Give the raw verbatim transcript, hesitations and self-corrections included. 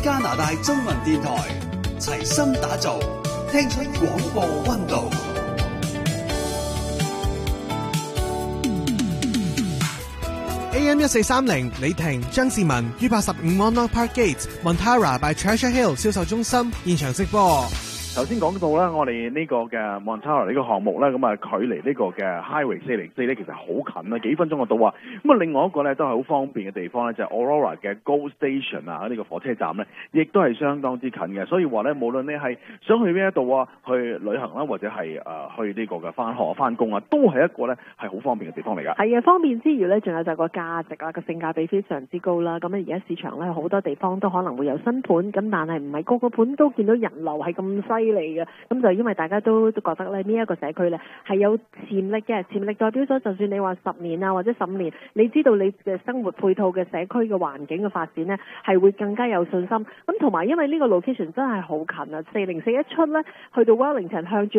加拿大中文電台，齊心打造，聽出廣播溫度。 A M 一四三零李婷、張志文於八十五 Monarch Park Gate Montara by Treasure Hill 銷售中心現場直播。 頭先講到啦，我哋呢個嘅 Montara 呢個項目咧，咁啊距離呢個嘅 Highway 四零四咧，其實好近啊，幾分鐘就到啊。咁啊，另外一個咧都係好方便嘅地方咧，就係 Aurora 嘅 Go Station 啊，呢個火車站咧，亦都係相當之近嘅。所以話咧，無論你係想去邊一度啊，去旅行啦，或者係誒去呢個嘅翻學、翻工啊，都係一個咧係好方便嘅地方嚟㗎。 係啊，方便之餘咧，仲有就係個價值啊，個性價比非常之高啦。咁咧而家市場咧好多地方都可能會有新盤，咁但係唔係個個盤都見到人流係咁犀利嘅。咁就因為大家都都覺得咧呢一個社區咧係有潛力嘅，潛力代表咗就算你話十年啊或者十五年，你知道你嘅生活配套嘅社區嘅環境嘅發展咧係會更加有信心。咁同埋因為呢個 location 真係好近啊，四零四一出咧去到 Wellington 向住